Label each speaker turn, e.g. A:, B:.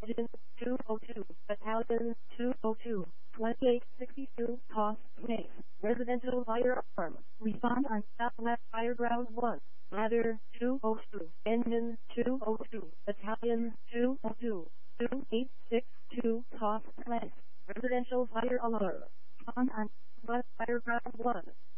A: Engine 202, Battalion 202, 2862, Toss Place, Residential Firearm, respond on Southwest Fireground 1, Ladder 202, Engine 202, Battalion 202, 2862, Toss Place, Residential Fire Alarm, respond on Southwest Fireground 1.